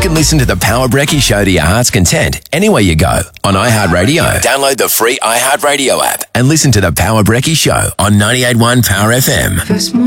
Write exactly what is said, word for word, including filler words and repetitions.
can listen to the Power Brekkie Show to your heart's content anywhere you go on iHeartRadio. Download the free iHeartRadio app and listen to the Power Brekkie Show on ninety-eight point one Power F M.